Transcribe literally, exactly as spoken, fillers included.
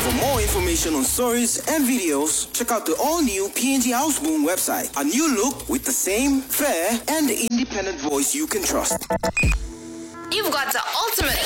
For more information on stories and videos, check out the all-new P N G Houseboom website. A new look with the same fair and independent voice you can trust. You've got the ultimate